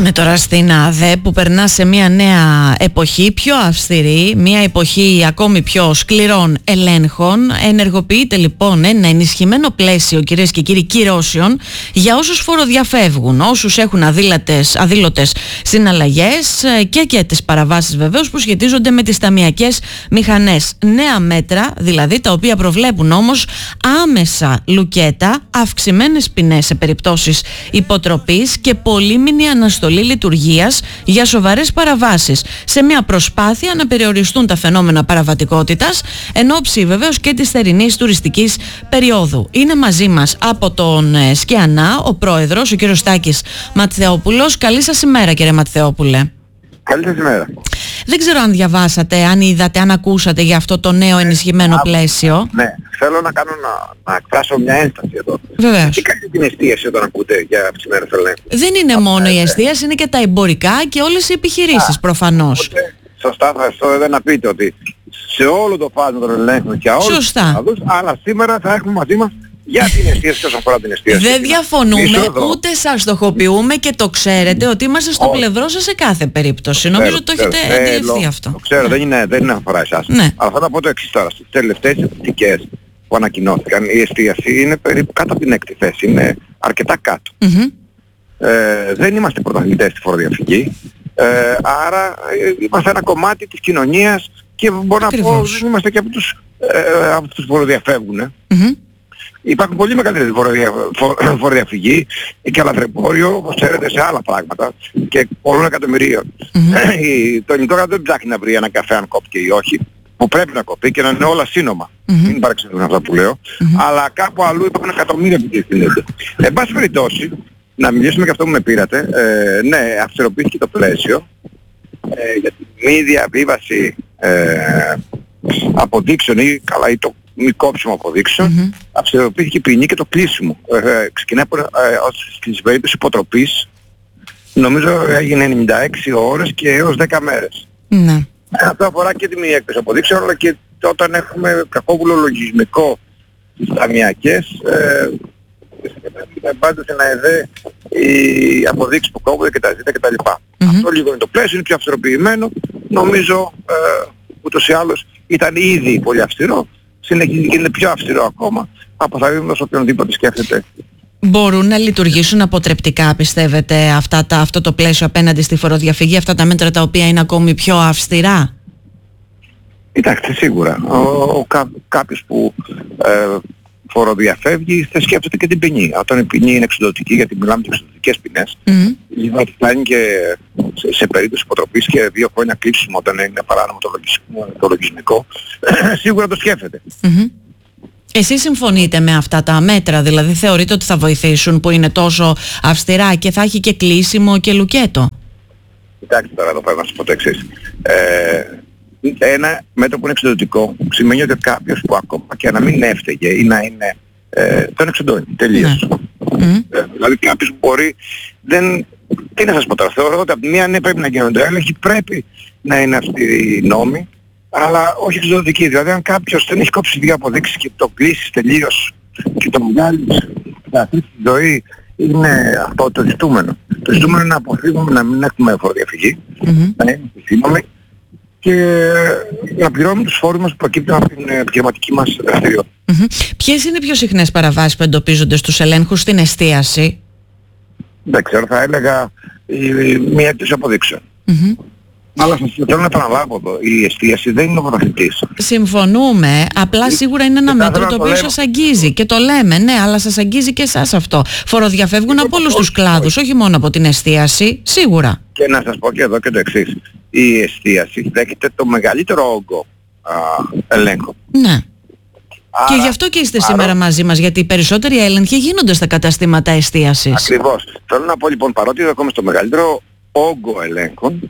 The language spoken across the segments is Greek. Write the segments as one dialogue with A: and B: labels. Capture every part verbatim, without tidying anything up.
A: Πάμε τώρα στην ΑΔΕ που περνά σε μια νέα εποχή, πιο αυστηρή, μια εποχή ακόμη πιο σκληρών ελέγχων. Ενεργοποιείται λοιπόν ένα ενισχυμένο πλαίσιο, κυρίες και κύριοι, κυρώσεων για όσους φοροδιαφεύγουν, όσους έχουν αδήλωτες, αδήλωτες συναλλαγές και και τις παραβάσεις βεβαίως που σχετίζονται με τις ταμειακές μηχανές. Νέα μέτρα δηλαδή, τα οποία προβλέπουν όμως άμεσα λουκέτα, αυξημένες ποινές σε περιπτώσεις υποτροπής και πολύμηνη αναστολή λειτουργίας για σοβαρές παραβάσεις, σε μια προσπάθεια να περιοριστούν τα φαινόμενα παραβατικότητας εν ώψη βεβαίως και της θερινής τουριστικής περίοδου. Είναι μαζί μας από τον ΣΚΙΑΝΑ ο πρόεδρος, ο κύριος Τάκης Ματθεόπουλος. Καλή σας ημέρα, κύριε Ματθεόπουλε.
B: Καλή σας ημέρα.
A: Δεν ξέρω αν διαβάσατε, αν είδατε, αν ακούσατε για αυτό το νέο ενισχυμένο
B: Α,
A: πλαίσιο.
B: Ναι, θέλω να κάνω να, να εκφράσω μια ένσταση εδώ.
A: Βεβαίως.
B: Τι κάνει την εστίαση όταν ακούτε για αυξημένους ελέγχους?
A: Δεν είναι Α, μόνο ναι, η εστίαση, είναι και τα εμπορικά και όλες οι επιχειρήσεις. Α, προφανώς.
B: Οπότε, σωστά, ευχαριστώ εδώ να πείτε ότι σε όλο το φάσμα των ελέγχων και όλους τους κλάδους, αλλά σήμερα θα έχουμε μαζί μας για την εστίαση όσον αφορά την εστίαση.
A: Δεν διαφωνούμε, ούτε σας στοχοποιούμε και το ξέρετε ότι είμαστε στο oh. πλευρό σας σε κάθε περίπτωση. Νομίζω ότι το έχετε αντιληφθεί αυτό.
B: Το ξέρω, δεν είναι, δεν είναι αφορά εσάς.
A: Ναι.
B: Αλλά θα πω το εξής τώρα. Στις τελευταίες στατιστικές που ανακοινώθηκαν, η εστίαση είναι περίπου κάτω από την έκτη θέση. Είναι αρκετά κάτω. Mm-hmm. Ε, δεν είμαστε πρωταθλητές στη φοροδιαφυγή. Ε, άρα ε, είμαστε ένα κομμάτι της κοινωνίας και μπορώ Ακριβώς. να πω δεν είμαστε και από τους, ε, από τους φοροδιαφεύγουν. Mm-hmm. Υπάρχουν πολύ μεγαλύτερη φοροδια... φοροδιαφυγή και λαθρεμπόριο, όπως ξέρετε, σε άλλα πράγματα και πολλών εκατομμυρίων. Mm-hmm. Το ελληνικό κράτος δεν ψάχνει να βρει ένα καφέ αν κόπηκε ή όχι, που πρέπει να κοπεί και να είναι όλα σύνομα. Mm-hmm. Μην παρεξηγούν αυτά που λέω. Mm-hmm. Αλλά κάπου αλλού υπάρχουν εκατομμύρια που διευθύνονται. Εν πάση περιπτώσει, να μιλήσουμε και αυτό που με πήρατε. Ε, ναι, αυστηροποιήθηκε το πλαίσιο ε, για τη μη διαβίβαση ε, αποδείξεων ή καλά ή το μη κόψιμο αποδείξεων, mm-hmm. αυστηροποιήθηκε η ποινή και το κλείσιμο. Ε, ξεκινάει από, ε, στην περίπτωση υποτροπής, νομίζω έγινε ενενήντα έξι ώρες και έως δέκα μέρες. Mm-hmm. Αυτό αφορά και τη μη έκδοση αποδείξεων, αλλά και όταν έχουμε κακόβουλο λογισμικό στις ταμειακές, ε, πάντα σε ένα ΕΔΕ οι αποδείξεις που κόβονται και τα ζήτα κτλ. Mm-hmm. Αυτό λίγο είναι το πλαίσιο, είναι πιο αυστηροποιημένο. Νομίζω ε, ούτως ή άλλως ήταν ήδη πολύ αυστηρό. Συνεχίζει και είναι πιο αυστηρό ακόμα, αποθαρρύνοντας οποιονδήποτε σκέφτεται.
A: Μπορούν να λειτουργήσουν αποτρεπτικά, πιστεύετε, αυτά τα, αυτό το πλαίσιο απέναντι στη φοροδιαφυγή, αυτά τα μέτρα τα οποία είναι ακόμη πιο αυστηρά?
B: Κοιτάξτε, σίγουρα. Ο, ο, κά, κάποιος που ε, φοροδιαφεύγει θα σκέφτεται και την ποινή. Όταν η ποινή είναι εξοδοτική, γιατί μιλάμε για εξοδοτικές ποινές, mm-hmm. δηλαδή φτάνει και σε, σε περίπτωση υποτροπής και δύο χρόνια κλείσιμο όταν είναι παράνομο το λογισμικό, το λογισμικό σίγουρα το σκέφτεται. Mm-hmm.
A: Εσείς συμφωνείτε με αυτά τα μέτρα, δηλαδή θεωρείτε ότι θα βοηθήσουν που είναι τόσο αυστηρά και θα έχει και κλείσιμο και λουκέτο?
B: Κοιτάξτε τώρα εδώ πρέπει να σας πω το εξής. Ε, ένα μέτρο που είναι εξοδοτικό σημαίνει ότι κάποιος που ακόμα και να μην έφταιγε ή να είναι ε, τον εξοντώνει τελείως. Mm. Ε, δηλαδή κάποιος που μπορεί δεν... Τι να σας πω τώρα, θεωρώ ότι από τη μία ναι πρέπει να γίνονται έλεγχοι, πρέπει να είναι αυστηροί νόμοι, αλλά όχι εξοδοτικοί. Δηλαδή αν κάποιος δεν έχει κόψει δύο αποδείξεις και το κλείσεις τελείως και το βγάλεις στην ζωή, είναι αυτό το ζητούμενο. Το ζητούμενο είναι να αποφύγουμε να μην έχουμε φοροδιαφυγή, mm-hmm. να είμαστε σύντομοι και να πληρώνουμε τους φόρους μας που προκύπτουν από την επιχειρηματική μας δραστηριότητα.
A: Mm-hmm. Ποιες είναι οι πιο συχνές παραβάσεις που εντοπίζονται στους ελέγχους στην εστίαση?
B: Δεν ξέρω, θα έλεγα η, η, μία έκδοση αποδείξεων. Mm-hmm. Αλλά σας θέλω να επαναλάβω εδώ, η εστίαση δεν είναι ο πρωταθλητής.
A: Συμφωνούμε, απλά σίγουρα είναι ένα μέτρο το οποίο σας αγγίζει και το λέμε, ναι, αλλά σας αγγίζει και εσάς αυτό. Φοροδιαφεύγουν από όλους τους κλάδους, όχι μόνο από την εστίαση, σίγουρα.
B: Και να σας πω και εδώ και το εξής. Η εστίαση δέχεται το μεγαλύτερο όγκο α, ελέγχου.
A: Ναι. Άρα, και γι' αυτό και είστε άρα, σήμερα μαζί μας, γιατί οι περισσότεροι έλεγχοι γίνονται στα καταστήματα εστίασης.
B: Ακριβώς. Θέλω να πω λοιπόν, παρότι ακόμα στο μεγαλύτερο όγκο ελέγχων,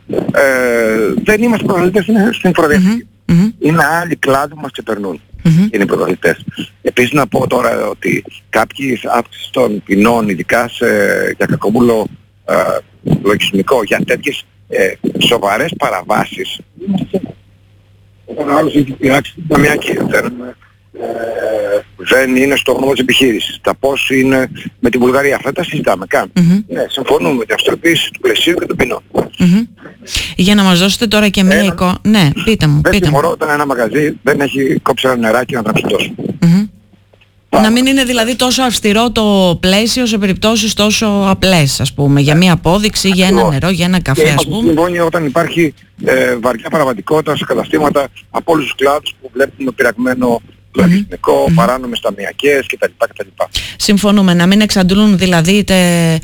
B: ε, δεν είμαστε πρωταθλητές στην φοροδιαφυγή. Mm-hmm. Mm-hmm. Είναι άλλοι κλάδοι που μας ξεπερνούν. Mm-hmm. Είναι πρωταθλητές. Επίσης να πω τώρα ότι κάποιοι αύξηση των ποινών, ειδικά σε, για κακοβούλο ε, λογισμικό, για τέτοιες ε, σοβαρές παραβάσεις, όταν ο άλλος έχει πειράξει την ταμειακή, θέλουμε, ε, δεν είναι στο όνομα της επιχείρησης. Τα πώς είναι με τη Βουλγαρία. Αυτά τα συζητάμε καν.
A: Mm-hmm.
B: Ναι, συμφωνούμε με την αυστηροποίηση του πλαισίου και των ποινών.
A: Mm-hmm. Για να μας δώσετε τώρα και μία εικόνα. Ναι, πείτε μου.
B: Δεν τιμωρώ όταν ένα μαγαζί δεν έχει κόψει ένα νεράκι να τραμψιτώσει.
A: Mm-hmm. Να μην είναι δηλαδή τόσο αυστηρό το πλαίσιο σε περιπτώσεις τόσο απλές, ας πούμε, για μία απόδειξη, για ένα νερό, για ένα καφέ, ας πούμε.
B: Και όταν υπάρχει ε, βαριά παραβατικότητα σε καταστήματα από όλους τους κλάδους που βλέπουμε πειραγμένο λογισμικό, mm-hmm. παράνομες ταμιακές κτλ. κτλ.
A: Συμφωνούμε, να μην εξαντλούν δηλαδή τε,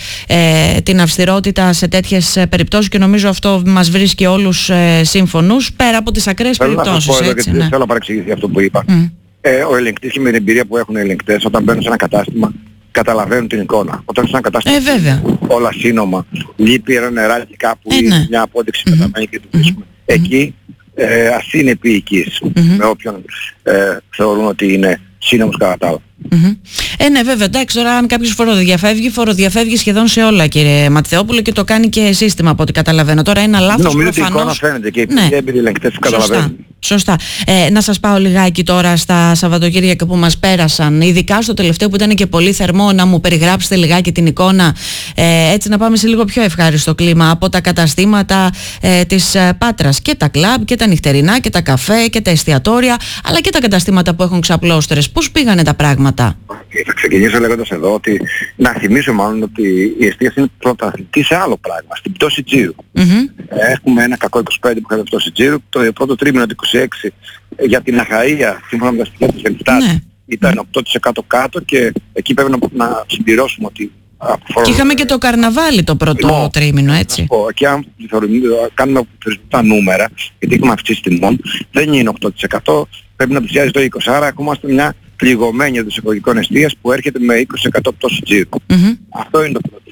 A: ε, την αυστηρότητα σε τέτοιες περιπτώσεις και νομίζω αυτό μας βρίσκει όλους ε, σύμφωνους, πέρα από τις ακραίες περιπτώσεις.
B: Θέλω να
A: έτσι,
B: πω,
A: ναι.
B: θέλω να παρεξηγηθεί αυτό που είπα.
A: Mm.
B: Ε, ο ελεγκτής και με την εμπειρία που έχουν οι ελεγκτές όταν μπαίνουν σε ένα κατάστημα καταλαβαίνουν την εικόνα. Όταν σε ένα κατάστημα
A: ε, βέβαια.
B: όλα σύνομα, λείπει ένα νεράκι κάπου
A: ε,
B: ή
A: ναι.
B: μια απόδειξη mm-hmm. πεταμένη και το βρίσκουμε. Mm-hmm. Εκεί ε, ας είναι επίοικης mm-hmm. με όποιον ε, θεωρούν ότι είναι σύνομος κατά τα άλλα.
A: Mm-hmm. Ε, ναι, βέβαια, εντάξει, τώρα αν κάποιος φοροδιαφεύγει, φοροδιαφεύγει σχεδόν σε όλα, κύριε Ματθεόπουλο, και το κάνει και σύστημα από ό,τι καταλαβαίνω. Τώρα ένα λάθος
B: νομίζω
A: προφανώς...
B: ότι η εικόνα φαίνεται και οι
A: ναι.
B: έμπειροι ελεγκτές καταλαβαίνουν.
A: Σωστά. Ε, να σας πάω λιγάκι τώρα στα Σαββατοκύριακα που μας πέρασαν, ειδικά στο τελευταίο που ήταν και πολύ θερμό, να μου περιγράψετε λιγάκι την εικόνα, ε, έτσι να πάμε σε λίγο πιο ευχάριστο κλίμα από τα καταστήματα ε, της ε, Πάτρας, και τα κλαμπ και τα νυχτερινά και τα καφέ και τα εστιατόρια, αλλά και τα καταστήματα που έχουν ξαπλώστερες. Πώς πήγανε τα πράγματα?
B: Θα ξεκινήσω λέγοντας εδώ ότι να θυμίσω μάλλον ότι η εστίαση είναι πρωταθλητή σε άλλο πράγμα, στην πτώση τζίρου.
A: Mm-hmm.
B: Έχουμε ένα κακό είκοσι πέντε που είχαμε πτώση τζίρου, το πρώτο τρίμηνο του είκοσι έξι για την Αχαΐα, σύμφωνα με τα στοιχεία της Ελστάτ, ναι. ήταν οκτώ τοις εκατό κάτω και εκεί πρέπει να, να συμπληρώσουμε ότι...
A: Και είχαμε και το καρναβάλι το πρώτο Λό, τρίμηνο, έτσι.
B: Και αν κάνουμε τα νούμερα, γιατί έχουμε αυξήσει τιμών, δεν είναι οκτώ τοις εκατό, πρέπει να πλησιάζει το είκοσι τοις εκατό, άρα ακόμα είμαστε μια πληγωμένη εντός εισαγωγικών εστίας που έρχεται με είκοσι τοις εκατό πτώση τζίρου. Mm-hmm. Αυτό είναι το πρώτο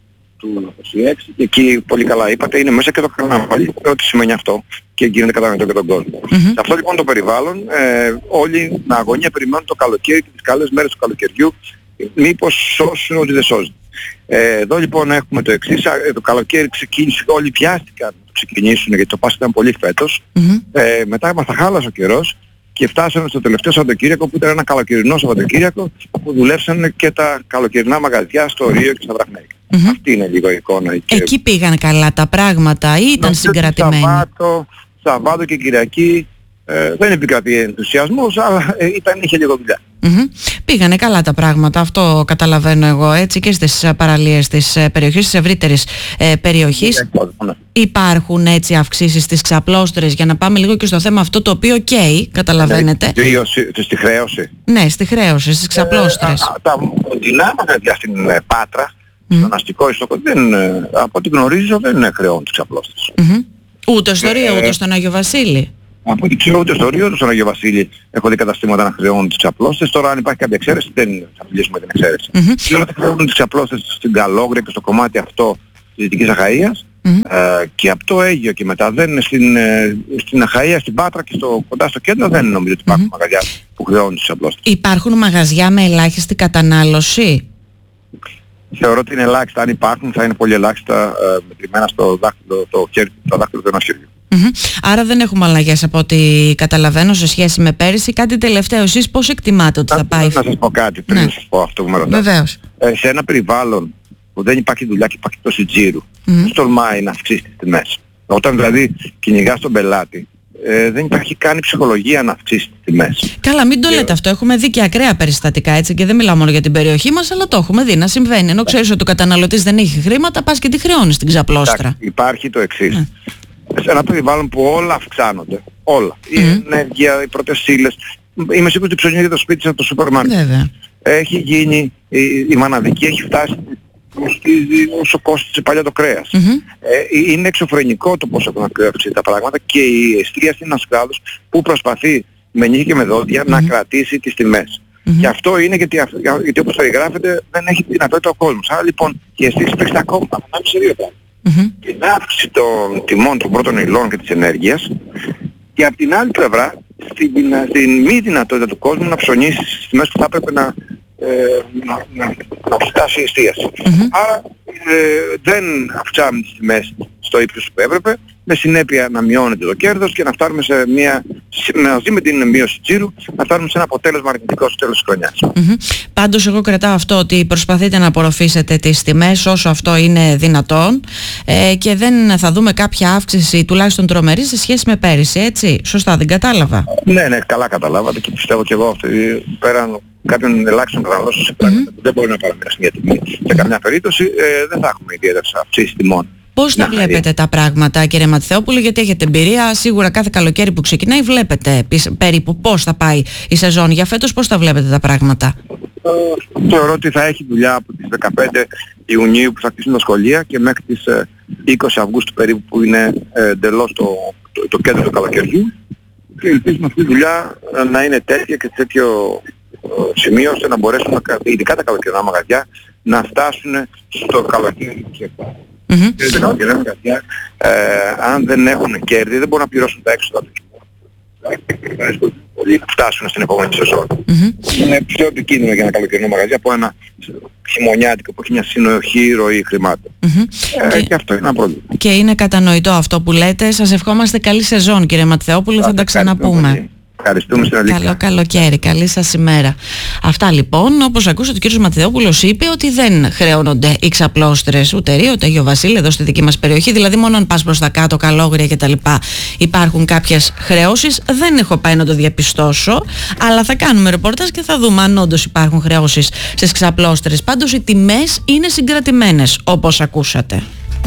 B: του είκοσι έξι και εκεί πολύ καλά είπατε, είναι μέσα και το καρναβάλι, ό,τι σημαίνει αυτό και γίνεται κατανοητό για τον κόσμο. Mm-hmm. Σε αυτό λοιπόν το περιβάλλον ε, όλοι με αγωνία περιμένουν το καλοκαίρι και τις καλές μέρες του καλοκαιριού, μήπως σώσουν ό,τι δεν σώζει. Ε, εδώ λοιπόν έχουμε το εξής, το καλοκαίρι ξεκίνησε, όλοι πιάστηκαν να το ξεκινήσουν γιατί το Πάσχα ήταν πολύ φέτος, mm-hmm. ε, μετά μας τα χάλασε ο καιρός και φτάσαμε στο τελευταίο Σαββατοκύριακο που ήταν ένα καλοκαιρινό Σαββατοκύριακο που δουλεύσαν και τα καλοκαιρινά μαγαζιά στο Ρίο και στα Βραχνέικα. Mm-hmm. Αυτή είναι λίγο η εικόνα. Και... Εκεί
A: πήγαν καλά τα πράγματα ή ήταν συγκρατημένοι?
B: Σαββάτο, Σαββάτο και Κυριακή ε, δεν επικρατεί ενθουσιασμός, αλλά ε, ήταν, είχε λίγο δουλειά.
A: Mm-hmm. Πήγανε καλά τα πράγματα, αυτό καταλαβαίνω εγώ, έτσι, και στις παραλίες της περιοχής, της ευρύτερης ε, περιοχής. Mm-hmm. Υπάρχουν έτσι αυξήσεις στις ξαπλώστερες, για να πάμε λίγο και στο θέμα αυτό το οποίο καίει, καταλαβαίνετε.
B: Ε, στη χρέωση.
A: Ναι, στη χρέωση, στις ξαπλώστερες.
B: Ε, τα κοντινά μαγαζιά στην ε, Πάτρα, mm-hmm. στον αστικό ιστό, δεν, ε, από ό,τι γνωρίζω δεν χρεώνουν τις ξαπλώστερες.
A: Mm-hmm. Ούτε στο Ρίο, ούτε στον Άγιο Βασίλη.
B: Από ό,τι ξέρω ούτε στο Ρίο ούτε στον Άγιο Βασίλη έχω δει καταστήματα να χρεώνουν τις ξαπλώστες. Τώρα αν υπάρχει κάποια εξαίρεση δεν θα μιλήσουμε την εξαίρεση. Ξέρω ότι χρεώνουν τις ξαπλώστες στην Καλόγρια και στο κομμάτι αυτό της Δυτικής Αχαΐας mm-hmm. ε, και από το Αίγιο και μετά. Δεν είναι στην, ε, στην Αχαΐα, στην Πάτρα και στο, κοντά στο κέντρο δεν νομίζω ότι υπάρχουν mm-hmm. μαγαζιά που χρεώνουν τις ξαπλώστες.
A: Υπάρχουν μαγαζιά με ελάχιστη κατανάλωση?
B: Θεωρώ ότι είναι ελάχιστα. Αν υπάρχουν θα είναι πολύ ελάχιστα ε, μετρημένα στο δάχτυλο, το χέρι, το δάχτυλο του ενός χεριού.
A: Mm-hmm. Άρα δεν έχουμε αλλαγές από ό,τι καταλαβαίνω σε σχέση με πέρυσι. Κάτι τελευταίο, εσείς πώς εκτιμάτε ότι θα, θα πάει?
B: Να σας πω κάτι πριν ναι. να σας πω αυτό που με ρωτάτε.
A: Βεβαίως.
B: Ε, σε ένα περιβάλλον που δεν υπάρχει δουλειά και υπάρχει τόση τζίρου, mm-hmm. πώς τολμάει να αυξήσει τις τιμές? Όταν δηλαδή κυνηγάς τον πελάτη, ε, δεν υπάρχει καν η ψυχολογία να αυξήσει τις τιμές.
A: Καλά, μην το λέτε αυτό. Έχουμε δει και ακραία περιστατικά, έτσι, και δεν μιλάω μόνο για την περιοχή μας, αλλά το έχουμε δει να συμβαίνει. Ενώ ξέρεις ότι ο καταναλωτής δεν έχει χρήματα, πας και τη χρεώνεις την ξαπλώστρα.
B: Υπάρχει το εξής.
A: Ναι.
B: Σε ένα περιβάλλον που όλα αυξάνονται, όλα, mm-hmm. η ενέργεια, οι πρώτες ύλες, είμαι σίγουρος ότι ψωνίζει το σπίτι σαν το σούπερ μάρκετ. Έχει γίνει, η, η μαναδική έχει φτάσει όσο κόστησε παλιά το κρέας. Mm-hmm. Ε, είναι εξωφρενικό το πόσο έχουν αυξήσει τα πράγματα και η εστίαση είναι ένας κλάδος που προσπαθεί με νύχια και με δόντια mm-hmm. να κρατήσει τις τιμές. Mm-hmm. Και αυτό είναι γιατί, γιατί όπως περιγράφεται δεν έχει τη δυνατότητα ο κόσμος. Άρα λοιπόν η εστίαση παίξει ακόμα να σε δύο πράγματα. Mm-hmm. Την αύξηση των τιμών των πρώτων υλών και της ενέργειας και από την άλλη πλευρά στην, στην μη δυνατότητα του κόσμου να ψωνίσει στις τιμές που θα έπρεπε να, ε, να, να, να φτάσει η εστίαση. Mm-hmm. Άρα ε, δεν αυξάνουμε τις τιμές στο ύψος που έπρεπε, με συνέπεια να μειώνεται το κέρδος και να φτάνουμε σε μια μαζί με την μείωση τζίρου να φτάνουμε σε ένα αποτέλεσμα αρνητικό στο τέλος της χρονιάς.
A: Mm-hmm. Πάντως εγώ κρατάω αυτό ότι προσπαθείτε να απορροφήσετε τις τιμές όσο αυτό είναι δυνατόν ε, και δεν θα δούμε κάποια αύξηση τουλάχιστον τρομερή σε σχέση με πέρυσι, έτσι? Σωστά, δεν κατάλαβα?
B: Ναι, ναι, καλά καταλάβατε και πιστεύω και εγώ ότι πέραν κάποιων ελάχιστων καταναλώσεων σε πράγματα mm-hmm. που δεν μπορεί να παραμείνει μια τιμή. Mm-hmm. Σε καμιά περίπτωση ε, δεν θα έχουμε ιδιαίτερες αυξήσεις τιμών.
A: Πώς τα βλέπετε τα πράγματα, κύριε Ματθεόπουλο, γιατί έχετε εμπειρία, σίγουρα κάθε καλοκαίρι που ξεκινάει βλέπετε περίπου πώς θα πάει η σεζόν. Για φέτος πώς τα βλέπετε τα πράγματα?
B: Ε, θεωρώ ότι θα έχει δουλειά από τις δεκαπέντε Ιουνίου που θα κλείσουν τα σχολεία και μέχρι τις είκοσι Αυγούστου περίπου που είναι εντελώς το, το, το κέντρο του καλοκαιριού, και ελπίζουμε αυτή η δουλειά να είναι τέτοια και τέτοιο σημείο ώστε να μπορέσουν ειδικά τα καλοκαιρινά μαγαζιά να φτάσουν στο καλοκαίρι του είκοσι επτά. Mm-hmm. Και τα καλοκαιρινά μαγαζιά, ε, αν δεν έχουν κέρδη, δεν μπορούν να πληρώσουν τα έξοδα τους. Να φτάσουν στην επόμενη σεζόν. Mm-hmm. Είναι πιο επικίνδυνο για ένα καλοκαιρινό μαγαζί από ένα χειμωνιάτικο που έχει μια συνοχή ροή χρημάτων. Mm-hmm. Ε, και... και αυτό είναι ένα πρόβλημα. Και είναι κατανοητό αυτό που λέτε. Σας ευχόμαστε καλή σεζόν, κύριε Ματθεόπουλο, θα τα ξαναπούμε. Ευχαριστούμε στην αλήθεια. Καλό καλοκαίρι, καλή σας ημέρα. Αυτά λοιπόν, όπως ακούσατε, ο κύριος Ματθεόπουλος είπε ότι δεν χρεώνονται οι ξαπλώστρες ούτε Ρίο, ούτε Αγιο Βασίλη εδώ στη δική μας περιοχή. Δηλαδή, μόνο αν πας προς τα κάτω, Καλόγρια κτλ. Υπάρχουν κάποιες χρεώσεις. Δεν έχω πάει να το διαπιστώσω, αλλά θα κάνουμε ρεπορτάζ και θα δούμε αν όντως υπάρχουν χρεώσεις στις ξαπλώστρες. Πάντως, οι τιμές είναι συγκρατημένες, όπως ακούσατε.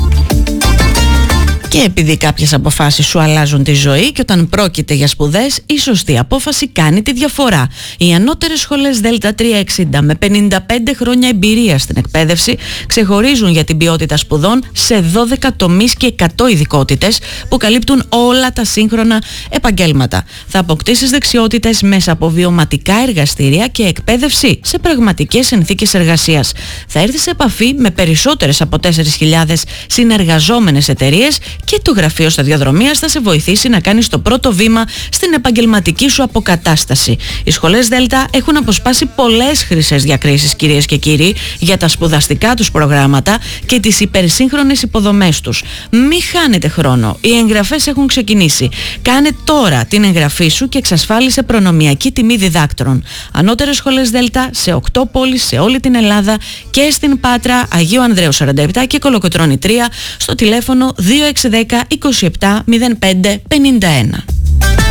B: Και επειδή κάποιες αποφάσεις σου αλλάζουν τη ζωή και όταν πρόκειται για σπουδές, η σωστή απόφαση κάνει τη διαφορά. Οι ανώτερες σχολές Δέλτα τριακόσια εξήντα με πενήντα πέντε χρόνια εμπειρία στην εκπαίδευση ξεχωρίζουν για την ποιότητα σπουδών σε δώδεκα τομείς και εκατό ειδικότητες που καλύπτουν όλα τα σύγχρονα επαγγέλματα. Θα αποκτήσεις δεξιότητες μέσα από βιωματικά εργαστήρια και εκπαίδευση σε πραγματικές συνθήκες εργασίας. Θα έρθεις σε επαφή με περισσότερες από τέσσερις χιλιάδες συνεργαζόμενες εταιρείες και το Γραφείο Σταδιοδρομίας θα σε βοηθήσει να κάνεις το πρώτο βήμα στην επαγγελματική σου αποκατάσταση. Οι σχολές Δέλτα έχουν αποσπάσει πολλές χρυσές διακρίσεις, κυρίες και κύριοι, για τα σπουδαστικά τους προγράμματα και τις υπερσύγχρονες υποδομές τους. Μη χάνετε χρόνο. Οι εγγραφές έχουν ξεκινήσει. Κάνε τώρα την εγγραφή σου και εξασφάλισε προνομιακή τιμή διδάκτρων. Ανώτερες σχολές Δέλτα σε οκτώ πόλεις σε όλη την Ελλάδα και στην Πάτρα, Αγίου Ανδρέου σαράντα επτά και Κολοκοτρώνη τρία στο τηλέφωνο δύο έξι ένα μηδέν είκοσι επτά μηδέν πέντε πενήντα ένα.